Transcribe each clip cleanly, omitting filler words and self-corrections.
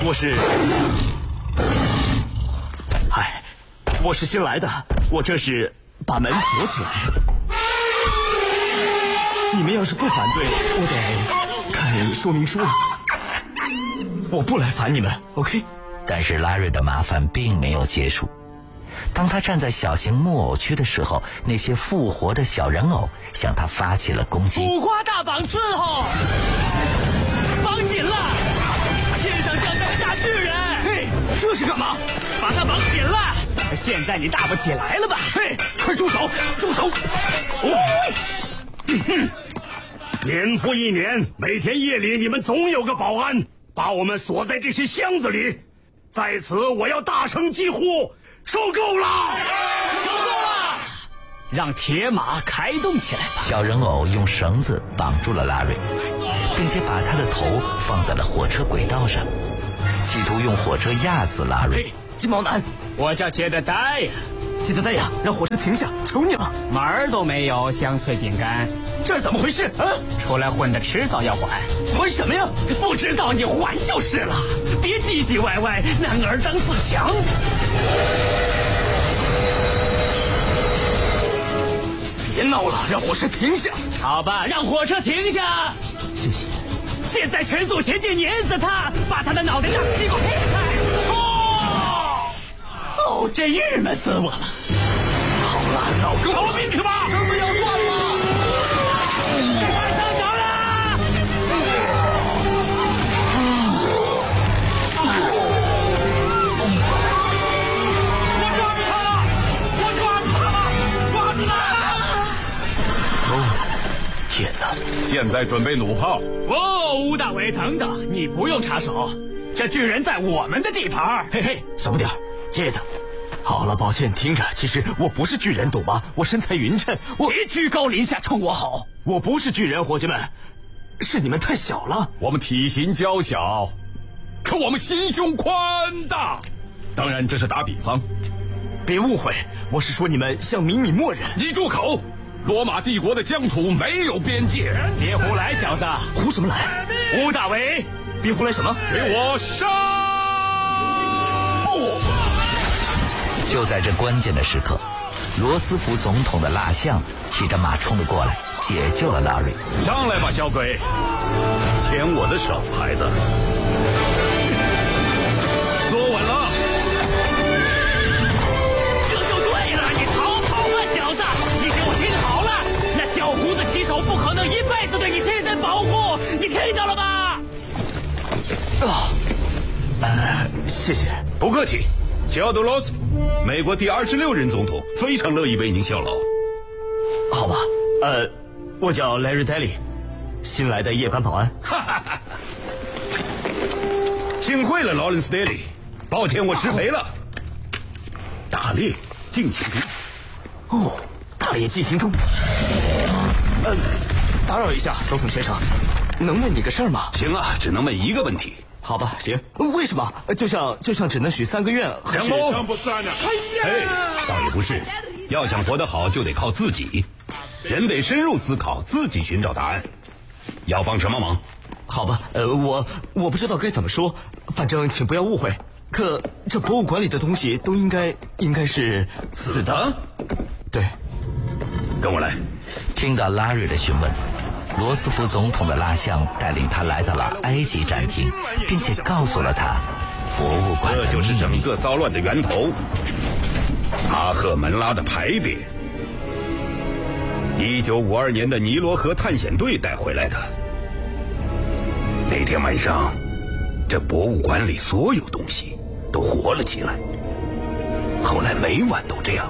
我是，嗨，我是新来的，我这是把门锁起来。你们要是不反对，我得看说明书了。我不来烦你们 ，OK？ 但是拉瑞的麻烦并没有结束。当他站在小型木偶区的时候，那些复活的小人偶向他发起了攻击。 五花大绑伺候，绑紧了！天上掉下来大巨人！嘿，这是干嘛？把他绑紧了！现在你大不起来了吧？嘿，快住手！住手！ 年复一年，每天夜里你们总有个保安把我们锁在这些箱子里，在此我要大声疾呼：受够了！ 受够了！让铁马开动起来吧！ 小人偶用绳子绑住了拉瑞，并且把他的头放在了火车轨道上，企图用火车压死拉瑞。 嘿，金毛男，我叫杰德戴呀。杰德戴呀，让火车停下！求你了，门儿都没有，香脆饼干，这是怎么回事啊？出来混的迟早要还，还什么呀？不知道你还就是了，别唧唧歪歪，男儿当自强。别闹了，让火车停下。好吧，让火车停下。谢谢。现在全速前进，碾死他，把他的脑袋让屁股劈开。哦，真郁闷死我了。好了，闹够了，去吧，真的要断了。快上手了！我抓住他了！我抓住他了！抓住他！哦，天哪！ 现在准备弩炮。 哦，吴大伟，等等，你不用插手，这巨人在我们的地盘。嘿嘿，小不点儿，接着。好了，抱歉，听着，其实我不是巨人，懂吗？我身材匀称，我别居高临下冲我吼。我不是巨人，伙计们，是你们太小了。 我们体型娇小，可我们心胸宽大。当然，这是打比方。 别误会，我是说你们像迷你默人。 你住口！罗马帝国的疆土没有边界。 别胡来，小子！胡什么来？吴大维，别胡来什么？ 给我上！ 不！ 就在这关键的时刻，罗斯福总统的蜡像骑着马冲了过来，解救了拉瑞。 上来吧，小鬼，牵我的手，孩子。坐稳了。 这就对了，你逃跑吧，小子！你给我听好了，那小胡子骑手不可能一辈子对你贴身保护，你听到了吧？谢谢。 不客气。乔德罗斯福，美国第26任总统，非常乐意为您效劳。 好吧，我叫 Larry Daly， 新来的夜班保安。 幸会了，劳伦斯 Daly。抱歉，我失陪了。打猎进行中。 哦，打猎进行中。打扰一下，总统先生，能问你个事儿吗？ 行啊，只能问一个问题。 好吧，行。为什么？就像只能许3个愿，还是？ 哎，倒也不是。要想活得好，就得靠自己。人得深入思考，自己寻找答案。要帮什么忙？ 好吧，我不知道该怎么说，反正请不要误会。可这博物馆里的东西都应该是死的。对， 跟我来。 听到拉瑞的询问，罗斯福总统的蜡像带领他来到了埃及展厅，并且告诉了他博物馆的秘密。 这就是整个骚乱的源头——阿赫门拉的牌匾。1952年的尼罗河探险队带回来的。那天晚上，这博物馆里所有东西都活了起来。后来每晚都这样。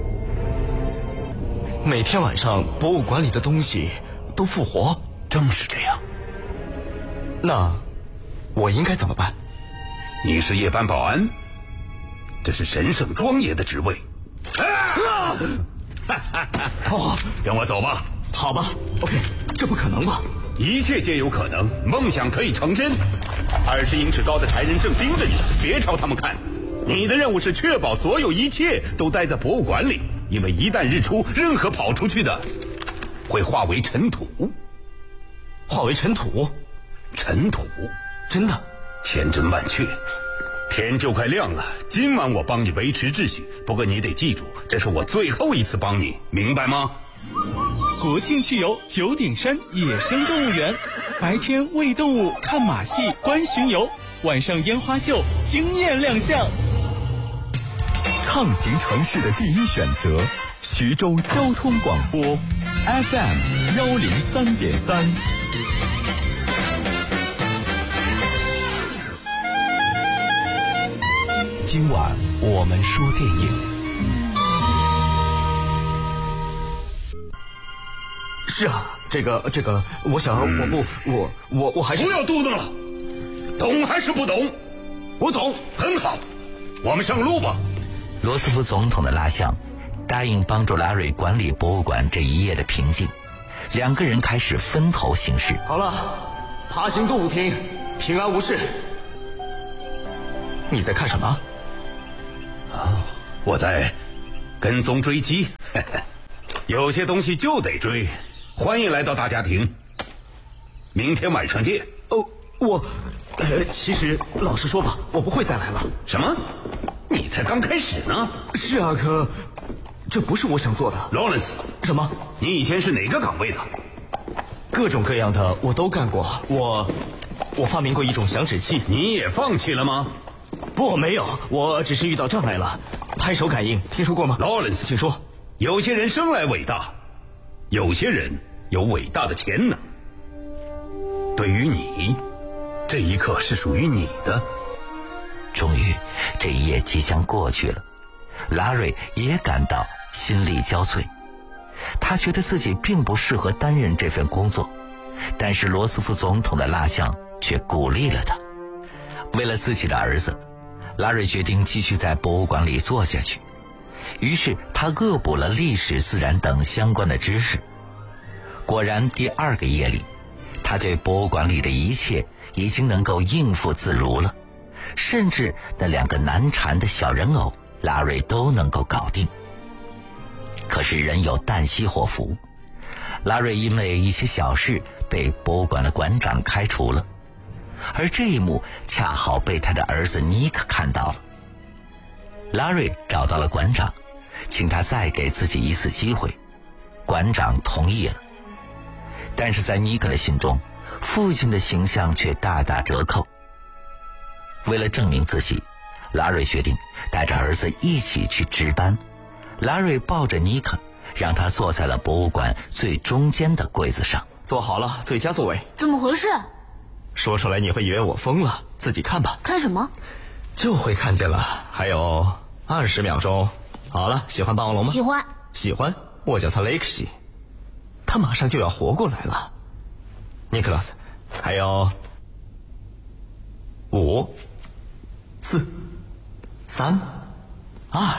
每天晚上博物馆里的东西都复活？ 正是这样。 那我应该怎么办？ 你是夜班保安，这是神圣庄严的职位。 哦， 跟我走吧。 好吧 ，OK， 这不可能吧？ 一切皆有可能，梦想可以成真。20英尺高的柴人正盯着你，别朝他们看。你的任务是确保所有一切都待在博物馆里，因为一旦日出，任何跑出去的会化为尘土。 化为尘土？ 尘土？ 真的？ 千真万确。天就快亮了，今晚我帮你维持秩序，不过你得记住，这是我最后一次帮你，明白吗？ 国庆去游九鼎山野生动物园，白天喂动物、看马戏、观巡游，晚上烟花秀惊艳亮相。 畅行城市的第一选择，徐州交通广播 FM 103.3。今晚我们说电影。 是啊，这个，我想，我还是不要嘟囔了，懂还是不懂？ 我懂， 很好，我们上路吧。 罗斯福总统的蜡像答应帮助拉瑞管理博物馆这一夜的平静，两个人开始分头行事。 好了，爬行动物厅平安无事。你在看什么？ 我在跟踪追击，有些东西就得追。欢迎来到大家庭，明天晚上见。 其实老实说吧，我不会再来了。 什么？你才刚开始呢。 是啊，可这不是我想做的。 Lawrence， 什么？ 你以前是哪个岗位的？ 各种各样的我都干过。我发明过一种响指器。 你也放弃了吗？ 不，没有，我只是遇到障碍了。拍手感应，听说过吗？ Lawrence， 请说。 有些人生来伟大，有些人有伟大的潜能。对于你，这一刻是属于你的。 终于，这一夜即将过去了，拉瑞也感到心力交瘁。他觉得自己并不适合担任这份工作，但是罗斯福总统的蜡像却鼓励了他。为了自己的儿子，拉瑞决定继续在博物馆里做下去。于是他恶补了历史、自然等相关的知识。果然，第二个夜里，他对博物馆里的一切已经能够应付自如了，甚至那两个难缠的小人偶，拉瑞都能够搞定。可是人有旦夕祸福，拉瑞因为一些小事被博物馆的馆长开除了，而这一幕恰好被他的儿子尼克看到了。拉瑞找到了馆长，请他再给自己一次机会，馆长同意了。但是在尼克的心中，父亲的形象却大打折扣。为了证明自己，拉瑞决定带着儿子一起去值班。拉瑞抱着尼克，让他坐在了博物馆最中间的柜子上。 坐好了，最佳座位。 怎么回事？ 说出来你会以为我疯了，自己看吧。 看什么？ 就会看见了。还有20秒钟。好了，喜欢霸王龙吗？ 喜欢。 喜欢，我叫他雷克西，他马上就要活过来了。尼克拉斯，还有5、4、3、2。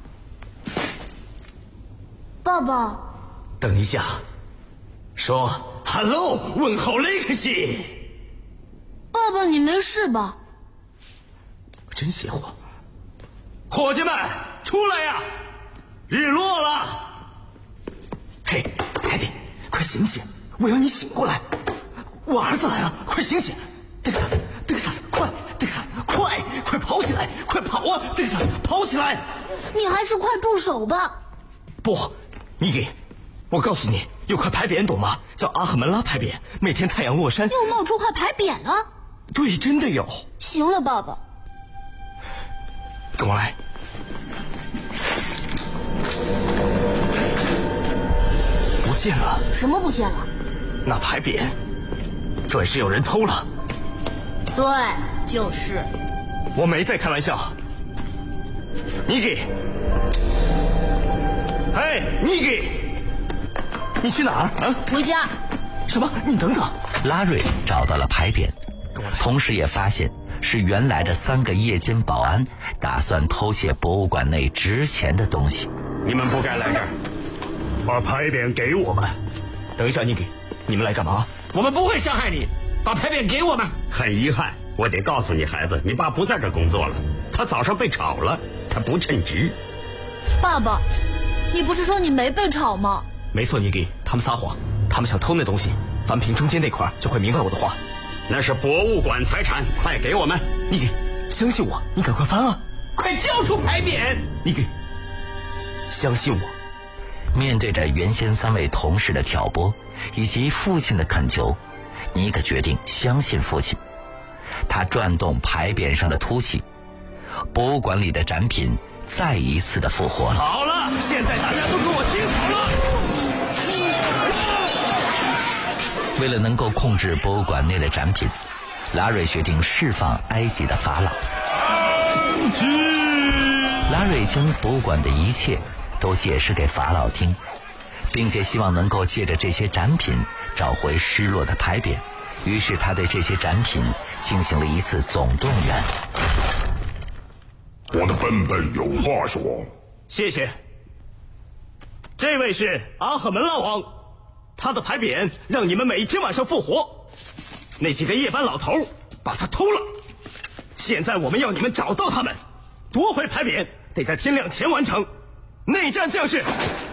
爸爸， 等一下，说 hello 问候雷克西。 爸爸，你没事吧？ 真邪乎！伙计们，出来呀！日落了。嘿，泰迪，快醒醒！我要你醒过来。我儿子来了，快醒醒！德克萨斯，快！德克萨斯，快跑起来！快跑啊！德克萨斯，跑起来！ 你还是快住手吧。 不，尼基，我告诉你，有块牌匾，懂吗？叫阿赫门拉牌匾，每天太阳落山又冒出块牌匾了。 对，真的有。 行了，爸爸， 跟我来。不见了。 什么不见了？ 那牌匾，准是有人偷了。 对，就是。 我没在开玩笑。尼基，嘿，尼基，你去哪儿啊？ 回家。 什么？你等等。 拉瑞找到了牌匾，同时也发现是原来的3个夜间保安打算偷窃博物馆内值钱的东西。 你们不该来这儿，把牌匾给我们。 等一下，尼基，你们来干嘛？ 我们不会伤害你，把牌匾给我们。 很遗憾，我得告诉你，孩子，你爸不在这工作了，他早上被炒了，他不称职。 爸爸，你不是说你没被炒吗？ 没错，尼基，他们撒谎，他们想偷那东西，翻平中间那块就会明白我的话。 那是博物馆财产，快给我们！ 你相信我，你赶快翻啊！ 快交出牌匾！ 你相信我。 面对着原先3位同事的挑拨以及父亲的恳求，尼克决定相信父亲。他转动牌匾上的凸起，博物馆里的展品再一次的复活了。 好了，现在大家都给我听好了。为了能够控制博物馆内的展品，拉瑞决定释放埃及的法老。拉瑞将博物馆的一切都解释给法老听，并且希望能够借着这些展品找回失落的牌匾。于是他对这些展品进行了一次总动员。 我的笨笨有话说。 谢谢。这位是阿赫门拉王，他的牌匾让你们每天晚上复活。那几个夜班老头把他偷了，现在我们要你们找到他们，夺回牌匾，得在天亮前完成。内战将士，